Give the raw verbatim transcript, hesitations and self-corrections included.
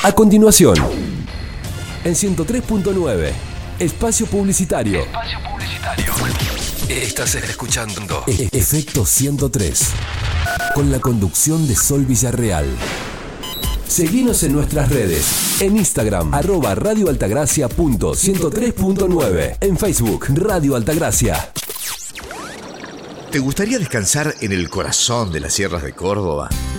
A continuación, en ciento tres punto nueve, espacio publicitario. Espacio publicitario. Estás escuchando E- Efecto ciento tres, con la conducción de Sol Villarreal. Seguinos en nuestras redes, en Instagram, arroba radio altagracia punto ciento tres punto nueve, en Facebook, Radio Altagracia. ¿Te gustaría descansar en el corazón de las sierras de Córdoba?